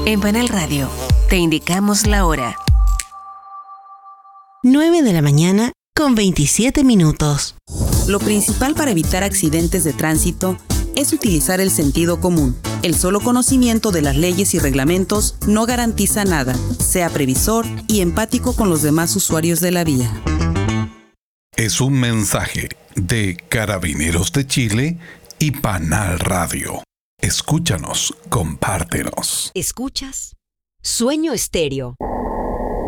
En Panel Radio, te indicamos la hora. 9:27 a.m. Lo principal para evitar accidentes de tránsito es utilizar el sentido común. El solo conocimiento de las leyes y reglamentos no garantiza nada. Sea previsor y empático con los demás usuarios de la vía. Es un mensaje de Carabineros de Chile y Panal Radio. Escúchanos, compártenos. ¿Escuchas? Sueño Estéreo.